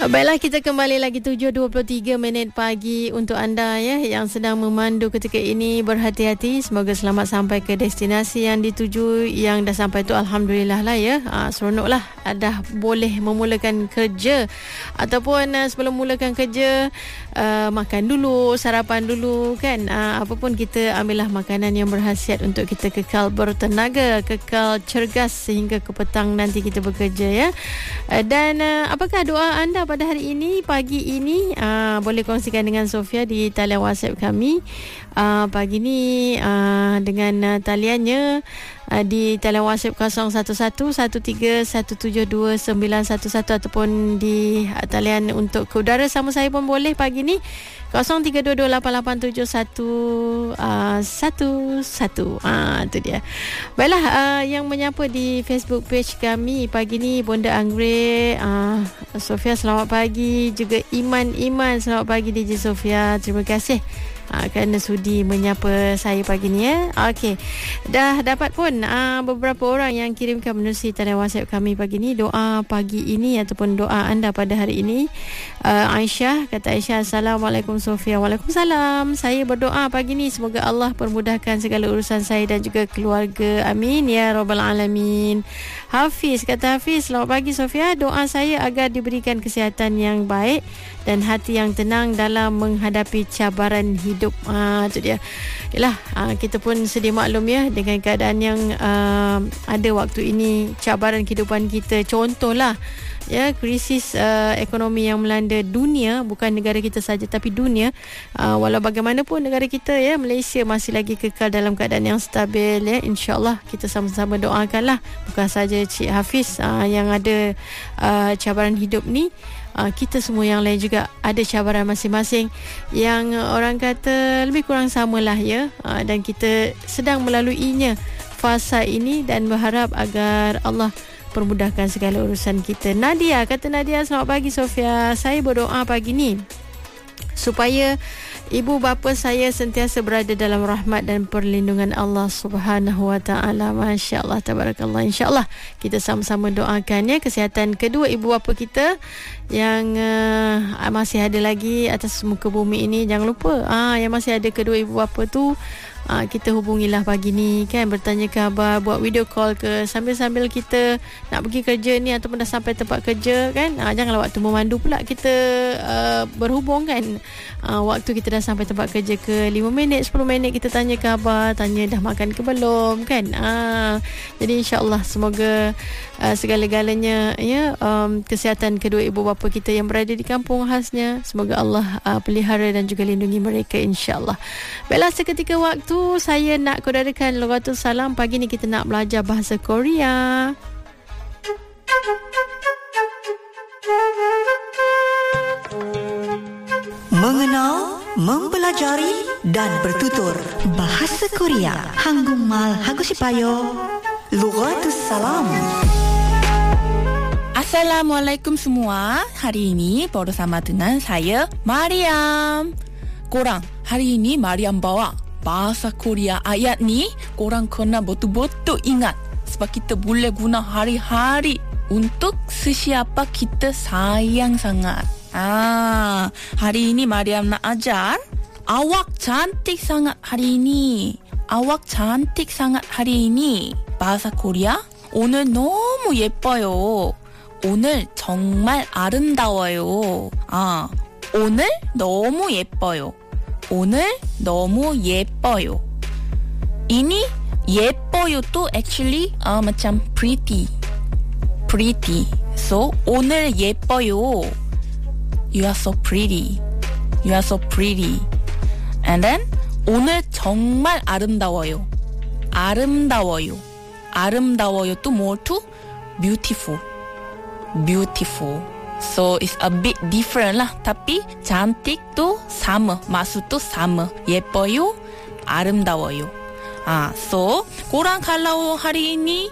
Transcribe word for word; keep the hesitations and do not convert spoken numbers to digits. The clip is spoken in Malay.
Baiklah, kita kembali lagi tujuh dua puluh tiga minit pagi untuk anda ya yang sedang memandu ketika ini. Berhati-hati, semoga selamat sampai ke destinasi yang dituju. Yang dah sampai tu alhamdulillah lah ya. Ha, seronok lah, dah boleh memulakan kerja. Ataupun uh, sebelum mulakan kerja, uh, makan dulu, sarapan dulu kan. Uh, apapun kita ambillah makanan yang berkhasiat untuk kita kekal bertenaga, kekal cergas sehingga ke petang nanti kita bekerja ya. Uh, dan uh, apakah doa anda pada hari ini, pagi ini? Uh, boleh kongsikan dengan Sofia di talian WhatsApp kami uh, pagi ni uh, dengan uh, taliannya uh, di talian WhatsApp kosong satu satu satu tiga satu tujuh dua sembilan satu satu ataupun di uh, talian untuk ke udara sama saya pun boleh pagi ni kosong tiga dua dua lapan lapan tujuh satu satu satu. Ah, tu dia. Baiklah, uh, yang menyapa di Facebook page kami pagi ni Bonda Anggrek, uh, Sofia selamat pagi, juga Iman Iman selamat pagi D J Sofia. Terima kasih uh, kerana sudi menyapa saya pagi ni ya. Okey. Dah dapat pun uh, beberapa orang yang kirimkan menerusi talian WhatsApp kami pagi ni doa pagi ini ataupun doa anda pada hari ini. Uh, Aisyah, kata Aisyah, Assalamualaikum Sofia. Waalaikumsalam. Saya berdoa pagi ni semoga Allah permudahkan segala urusan saya dan juga keluarga. Amin ya rabbal alamin. Hafiz, kata Hafiz, selamat pagi Sofia. Doa saya agar diberikan kesihatan yang baik dan hati yang tenang dalam menghadapi cabaran hidup. Ah, tu dia. Yalah, ah, kita pun sedia maklum ya dengan keadaan yang uh, ada waktu ini, cabaran kehidupan kita. Contohlah ya, krisis uh, ekonomi yang melanda dunia, bukan negara kita saja tapi dunia. Uh, walau bagaimanapun negara kita ya, Malaysia masih lagi kekal dalam keadaan yang stabil ya. InsyaAllah kita sama-sama doakanlah, bukan saja Cik Hafiz uh, yang ada uh, cabaran hidup ni. Uh, kita semua yang lain juga ada cabaran masing-masing yang uh, orang kata lebih kurang samalah ya. Uh, dan kita sedang melaluinya fasa ini dan berharap agar Allah permudahkan segala urusan kita. Nadia, kata Nadia, selamat pagi Sofia. Saya berdoa pagi ni supaya ibu bapa saya sentiasa berada dalam rahmat dan perlindungan Allah Subhanahu Wa Taala. Masya-Allah, tabarakallah. Insya-Allah kita sama-sama doakan ya kesihatan kedua ibu bapa kita yang uh, masih ada lagi atas muka bumi ini. Jangan lupa ah yang masih ada kedua ibu bapa tu, Uh, kita hubungilah pagi ni kan, bertanya khabar, buat video call ke sambil-sambil kita nak pergi kerja ni ataupun dah sampai tempat kerja kan. Uh, janganlah waktu memandu pula kita uh, berhubung kan. Uh, waktu kita dah sampai tempat kerja ke lima minit, sepuluh minit kita tanya khabar, tanya dah makan ke belum kan. Uh, jadi insya-Allah semoga uh, segala-galanya ya, um, kesihatan kedua ibu bapa kita yang berada di kampung khasnya, semoga Allah uh, pelihara dan juga lindungi mereka insya-Allah. Baiklah, seketika waktu saya nak kodarakan Lughatul Salam. Pagi ni kita nak belajar bahasa Korea. Mengenal, mempelajari dan bertutur bahasa Korea. Hanggungmal Hagusipayo. Lughatul Salam. Assalamualaikum semua. Hari ini bersama dengan saya Mariam. Korang, hari ini Mariam bawa bahasa Korea ayat ni korang kena betul-betul ingat sebab kita boleh guna hari-hari untuk sesiapa kita sayang sangat. Ah, hari ini Mariam nak ajar awak cantik sangat hari ini. Awak cantik sangat hari ini. bahasa 코리아. 오늘 너무 예뻐요. 오늘 정말 아름다워요. 아, 오늘 너무 예뻐요. 오늘 너무 예뻐요. Ini 예뻐요 또 actually uh, macam pretty. Pretty. So, 오늘 예뻐요. You are so pretty. You are so pretty. And then 오늘 정말 아름다워요. 아름다워요. 아름다워요 또 more to beautiful. Beautiful. So it's a bit different lah. Tapi cantik tu sama. Maksud tu sama. 예뻐요. 아름다워요. Ah, so korang kalau hari ini